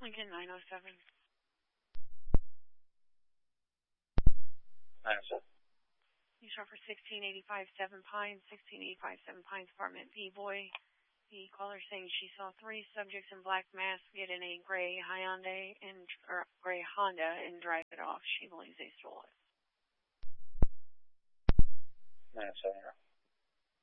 Lincoln 907. 907. You shot for 1685 7 Pines, 1685 7 Pines, apartment B. Boy. The caller saying she saw 3 subjects in black masks get in a gray Hyundai or gray Honda and drive it off. She believes they stole it. 970.